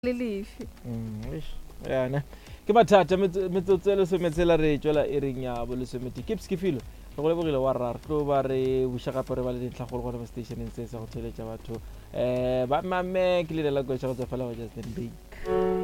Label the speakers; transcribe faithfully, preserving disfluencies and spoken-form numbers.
Speaker 1: le lefe
Speaker 2: Mm, eish, yana ke mathata metsotselo se metsela re tswela e reng ya bo le semeti ke pskifilo go le bogile wa rara tlo ba re buša gape re ba le dintlha go le go stationeng se se go theletša batho eh ba mame ke le la go tša go tsafala go Justin Bake